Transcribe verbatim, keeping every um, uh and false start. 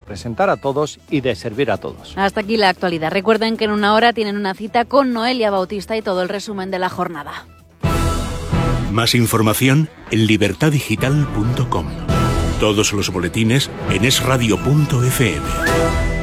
representar a todos y de servir a todos. Hasta aquí la actualidad. Recuerden que en una hora tienen una cita con Noelia Bautista y todo el resumen de la jornada. Más información en libertad digital punto com. Todos los boletines en es radio punto efe eme.